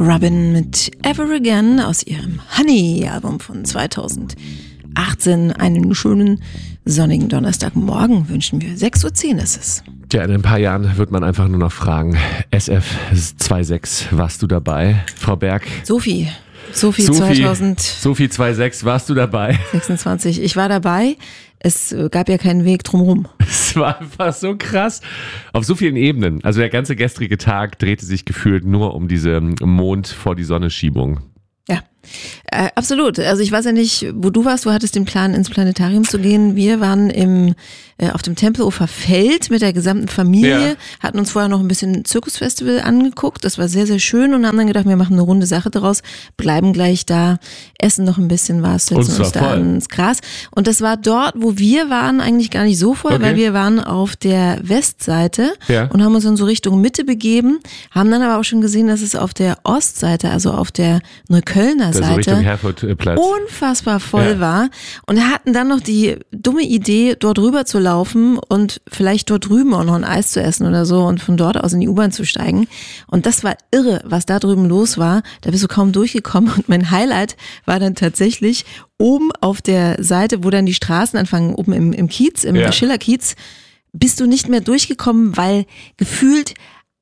Robin mit Ever Again aus ihrem Honey-Album von 2018. Einen schönen sonnigen Donnerstagmorgen wünschen wir. 6:10 Uhr ist es. Ja, in ein paar Jahren wird man einfach nur noch fragen, SF26, warst du dabei? Frau Berg? Sophie 26, warst du dabei? 26, ich war dabei. Es gab ja keinen Weg drumherum. Es war einfach so krass. Auf so vielen Ebenen. Also der ganze gestrige Tag drehte sich gefühlt nur um diese Mond vor die Sonne-Schiebung. Ja, absolut. Also ich weiß ja nicht, wo du warst. Du hattest den Plan, ins Planetarium zu gehen. Wir waren auf dem Tempelhofer Feld mit der gesamten Familie, hatten uns vorher noch ein bisschen Zirkusfestival angeguckt. Das war sehr, sehr schön und haben dann gedacht, wir machen eine runde Sache draus, bleiben gleich da, essen noch ein bisschen was, setzen uns da ins Gras. Und das war dort, wo wir waren, eigentlich gar nicht so voll, weil wir waren auf der Westseite und haben uns dann so Richtung Mitte begeben, haben dann aber auch schon gesehen, dass es auf der Ostseite, also auf der Neuköllner Seite, Richtung Herfordplatz, unfassbar voll war und hatten dann noch die dumme Idee, dort rüber zu laufen und vielleicht dort drüben auch noch ein Eis zu essen oder so und von dort aus in die U-Bahn zu steigen. Und das war irre, was da drüben los war. Da bist du kaum durchgekommen und mein Highlight war dann tatsächlich oben auf der Seite, wo dann die Straßen anfangen, oben im Kiez, im Schillerkiez, bist du nicht mehr durchgekommen, weil gefühlt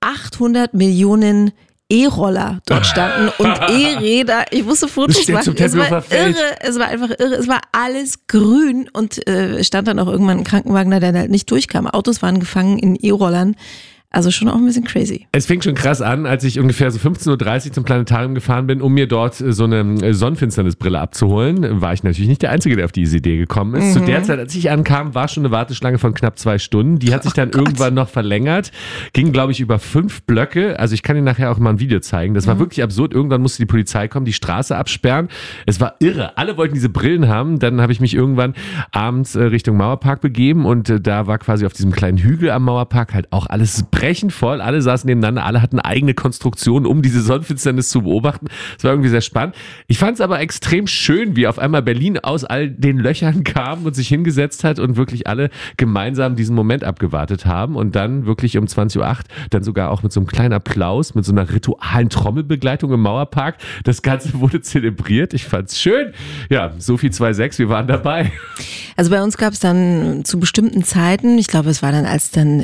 800 Millionen E-Roller dort standen und E-Räder. Ich musste Fotos machen. Es war irre. Es war einfach irre. Es war alles grün und stand dann auch irgendwann ein Krankenwagen da, der halt nicht durchkam. Autos waren gefangen in E-Rollern. Also schon auch ein bisschen crazy. Es fing schon krass an, als ich ungefähr so 15:30 Uhr zum Planetarium gefahren bin, um mir dort so eine Sonnenfinsternisbrille abzuholen. War ich natürlich nicht der Einzige, der auf diese Idee gekommen ist. Zu der Zeit, als ich ankam, war schon eine Warteschlange von knapp 2 Stunden. Die hat sich dann irgendwann noch verlängert. Ging, glaube ich, über 5 Blöcke. Also ich kann Ihnen nachher auch mal ein Video zeigen. Das war wirklich absurd. Irgendwann musste die Polizei kommen, die Straße absperren. Es war irre. Alle wollten diese Brillen haben. Dann habe ich mich irgendwann abends Richtung Mauerpark begeben und da war quasi auf diesem kleinen Hügel am Mauerpark halt auch alles brechend voll, alle saßen nebeneinander, alle hatten eigene Konstruktionen, um diese Sonnenfinsternis zu beobachten. Es war irgendwie sehr spannend. Ich fand es aber extrem schön, wie auf einmal Berlin aus all den Löchern kam und sich hingesetzt hat und wirklich alle gemeinsam diesen Moment abgewartet haben und dann wirklich um 20:08 Uhr, dann sogar auch mit so einem kleinen Applaus, mit so einer ritualen Trommelbegleitung im Mauerpark. Das Ganze wurde zelebriert. Ich fand's schön. Ja, Sophie 26, wir waren dabei. Also bei uns gab es dann zu bestimmten Zeiten, ich glaube, es war dann, als dann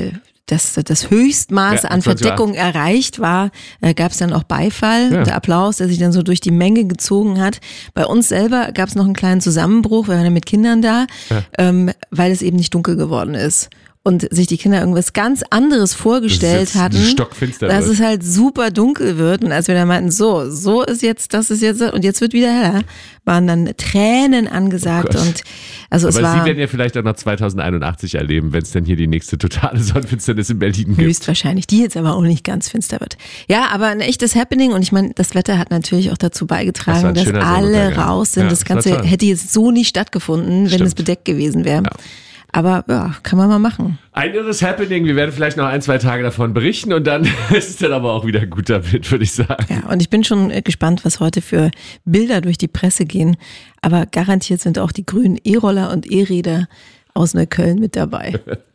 das Höchstmaß an Verdeckung erreicht war, gab es dann auch Beifall, der Applaus, der sich dann so durch die Menge gezogen hat. Bei uns selber gab es noch einen kleinen Zusammenbruch, wir waren ja mit Kindern da, weil es eben nicht dunkel geworden ist. Und sich die Kinder irgendwas ganz anderes vorgestellt hatten, dass es halt super dunkel wird. Und als wir dann meinten, so ist jetzt, das ist jetzt, und jetzt wird wieder heller, waren dann Tränen angesagt. Und also aber Sie werden ja vielleicht auch noch 2081 erleben, wenn es dann hier die nächste totale Sonnenfinsternis in Berlin gibt. Höchstwahrscheinlich, die jetzt aber auch nicht ganz finster wird. Ja, aber ein echtes Happening. Und ich meine, das Wetter hat natürlich auch dazu beigetragen, dass alle raus sind. Das Ganze hätte jetzt so nicht stattgefunden, wenn es bedeckt gewesen wäre. Ja. Aber ja, kann man mal machen. Ein irres Happening. Wir werden vielleicht noch 1-2 Tage davon berichten und dann ist es dann aber auch wieder gut damit, würde ich sagen. Ja, und ich bin schon gespannt, was heute für Bilder durch die Presse gehen. Aber garantiert sind auch die grünen E-Roller und E-Räder aus Neukölln mit dabei.